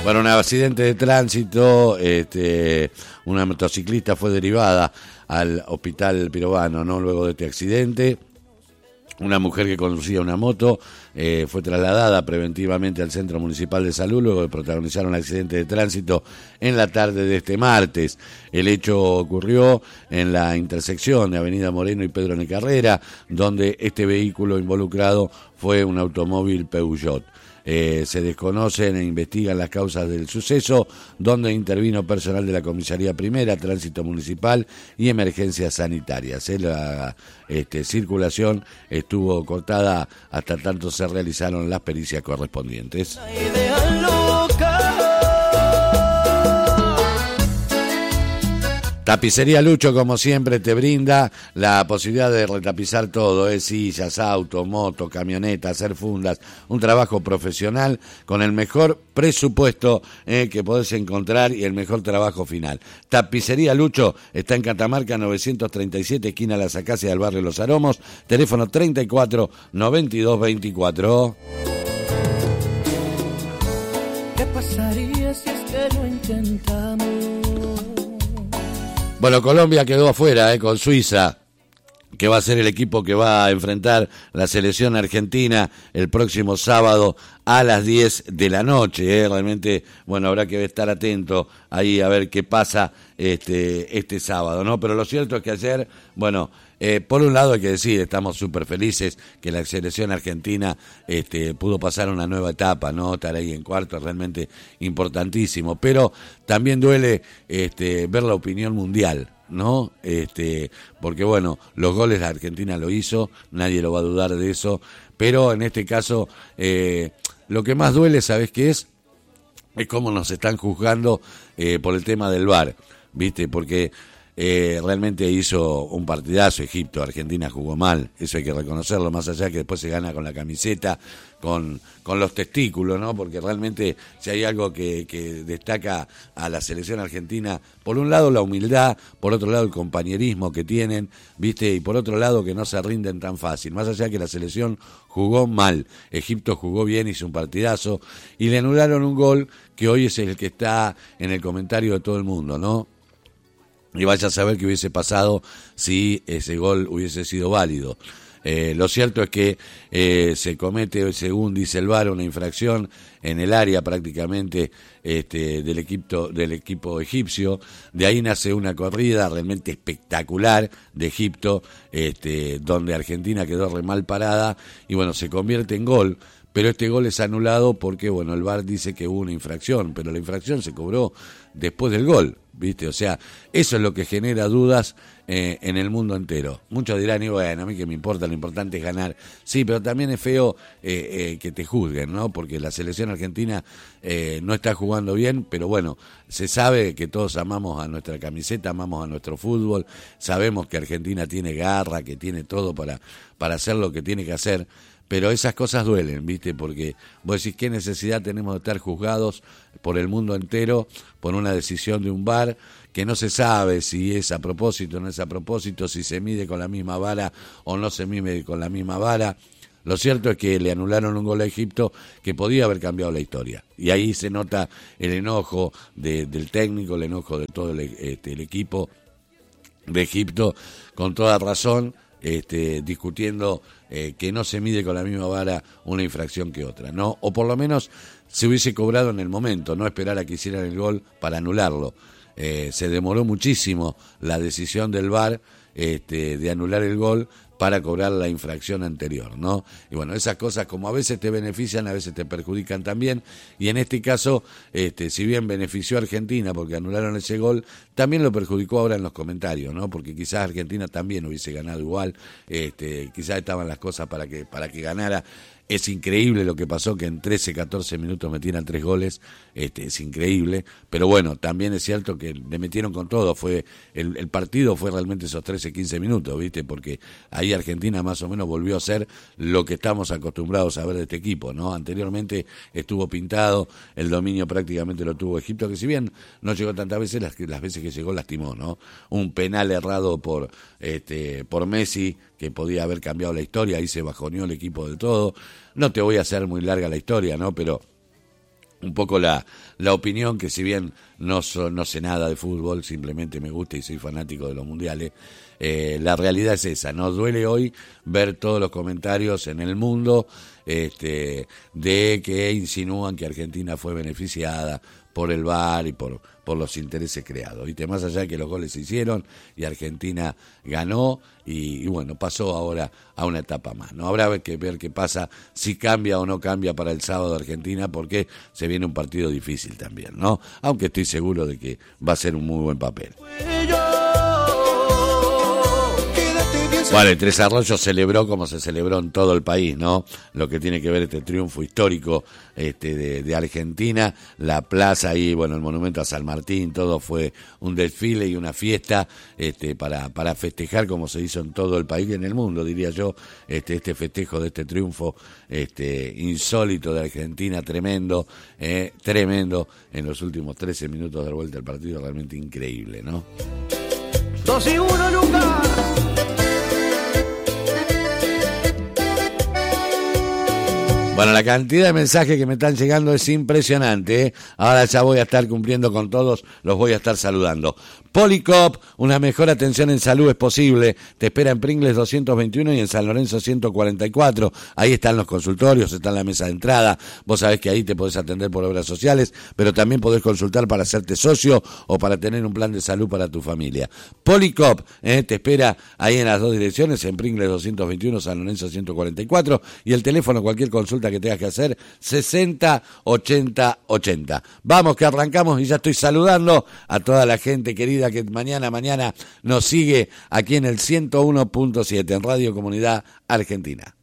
Bueno, un accidente de tránsito, una motociclista fue derivada al hospital Pirovano, ¿no? Luego de este accidente. Una mujer que conducía una moto fue trasladada preventivamente al Centro Municipal de Salud luego de protagonizar un accidente de tránsito en la tarde de este martes. El hecho ocurrió en la intersección de Avenida Moreno y Pedro Necarrera, donde este vehículo involucrado fue un automóvil Peugeot. Se desconocen e investigan las causas del suceso, donde intervino personal de la Comisaría Primera, Tránsito Municipal y Emergencias Sanitarias. La circulación estuvo cortada hasta tanto se realizaron las pericias correspondientes. Tapicería Lucho, como siempre, te brinda la posibilidad de retapizar todo, sillas, autos, motos, camionetas, hacer fundas, un trabajo profesional con el mejor presupuesto que podés encontrar y el mejor trabajo final. Tapicería Lucho está en Catamarca 937, esquina Las Acacias del barrio Los Aromos, teléfono 34 92 24. ¿Qué pasaría si es que lo intentamos? Bueno, Colombia quedó afuera con Suiza, que va a ser el equipo que va a enfrentar la selección argentina el próximo sábado a las 10 de la noche. Realmente, bueno, habrá que estar atento ahí a ver qué pasa este sábado, ¿no? Pero lo cierto es que ayer, bueno, por un lado hay que decir, estamos súper felices que la selección argentina pudo pasar una nueva etapa, ¿no? Estar ahí en cuarto es realmente importantísimo, pero también duele ver la opinión mundial, ¿no? Porque bueno, los goles la Argentina lo hizo, nadie lo va a dudar de eso, pero en este caso lo que más duele, ¿sabes qué es? Es cómo nos están juzgando por el tema del VAR, ¿viste? Porque realmente hizo un partidazo Egipto, Argentina jugó mal, eso hay que reconocerlo, más allá que después se gana con la camiseta, con los testículos, ¿no? Porque realmente si hay algo que destaca a la selección argentina, por un lado la humildad, por otro lado el compañerismo que tienen, ¿viste? Y por otro lado que no se rinden tan fácil, más allá que la selección jugó mal, Egipto jugó bien, hizo un partidazo, y le anularon un gol que hoy es el que está en el comentario de todo el mundo, ¿no? Y vaya a saber qué hubiese pasado si ese gol hubiese sido válido. Lo cierto es que se comete, según dice el VAR, una infracción en el área prácticamente del equipo egipcio. De ahí nace una corrida realmente espectacular de Egipto, donde Argentina quedó re mal parada y bueno, se convierte en gol. Pero este gol es anulado porque, bueno, el VAR dice que hubo una infracción, pero la infracción se cobró después del gol, ¿viste? O sea, eso es lo que genera dudas en el mundo entero. Muchos dirán, y bueno, a mí que me importa, lo importante es ganar. Sí, pero también es feo que te juzguen, ¿no? Porque la selección argentina no está jugando bien, pero bueno, se sabe que todos amamos a nuestra camiseta, amamos a nuestro fútbol, sabemos que Argentina tiene garra, que tiene todo para hacer lo que tiene que hacer. Pero esas cosas duelen, ¿viste? Porque vos decís, ¿qué necesidad tenemos de estar juzgados por el mundo entero por una decisión de un VAR que no se sabe si es a propósito o no es a propósito, si se mide con la misma vara o no se mide con la misma vara? Lo cierto es que le anularon un gol a Egipto que podía haber cambiado la historia. Y ahí se nota el enojo del técnico, el enojo de todo el equipo de Egipto, con toda razón, discutiendo que no se mide con la misma vara una infracción que otra, ¿no? O por lo menos se hubiese cobrado en el momento, no esperar a que hicieran el gol para anularlo. Se demoró muchísimo la decisión del VAR de anular el gol para cobrar la infracción anterior, ¿no? Y bueno, esas cosas como a veces te benefician, a veces te perjudican también, y en este caso, si bien benefició a Argentina porque anularon ese gol, también lo perjudicó ahora en los comentarios, ¿no? Porque quizás Argentina también hubiese ganado igual, quizás estaban las cosas para que ganara. Es increíble lo que pasó, que en 13, 14 minutos metieran 3 goles, es increíble, pero bueno, también es cierto que le metieron con todo, el partido fue realmente esos 13, 15 minutos, ¿viste? Porque ahí Argentina más o menos volvió a ser lo que estamos acostumbrados a ver de este equipo, ¿no? Anteriormente estuvo pintado, el dominio prácticamente lo tuvo Egipto, que si bien no llegó tantas veces, las veces que llegó lastimó, ¿no? Un penal errado por Messi, que podía haber cambiado la historia, ahí se bajoneó el equipo de todo. No te voy a hacer muy larga la historia, ¿no? Pero un poco la opinión, que si bien no sé nada de fútbol, simplemente me gusta y soy fanático de los mundiales, la realidad es esa. Nos duele hoy ver todos los comentarios en el mundo de que insinúan que Argentina fue beneficiada por el VAR y por los intereses creados. ¿Viste? Más allá de que los goles se hicieron y Argentina ganó y bueno, pasó ahora a una etapa más, ¿no? Habrá que ver qué pasa, si cambia o no cambia para el sábado Argentina, porque se viene un partido difícil también, ¿no? Aunque estoy seguro de que va a ser un muy buen papel. Vale, Tres Arroyos celebró como se celebró en todo el país, ¿no? Lo que tiene que ver este triunfo histórico de Argentina, la plaza ahí, bueno, el monumento a San Martín, todo fue un desfile y una fiesta para festejar como se hizo en todo el país y en el mundo, diría yo, este festejo de este triunfo insólito de Argentina, tremendo en los últimos 13 minutos de vuelta del partido, realmente increíble, ¿no? 2-1 Lucas. Bueno, la cantidad de mensajes que me están llegando es impresionante, ¿eh? Ahora ya voy a estar cumpliendo con todos, los voy a estar saludando. Policop, una mejor atención en salud es posible. Te espera en Pringles 221 y en San Lorenzo 144. Ahí están los consultorios, está en la mesa de entrada. Vos sabés que ahí te podés atender por obras sociales, pero también podés consultar para hacerte socio o para tener un plan de salud para tu familia. Policop, te espera ahí en las dos direcciones, en Pringles 221, San Lorenzo 144. Y el teléfono, cualquier consulta que tengas que hacer, 60 80 80. Vamos que arrancamos y ya estoy saludando a toda la gente querida que mañana nos sigue aquí en el 101.7 en Radio Comunidad Argentina.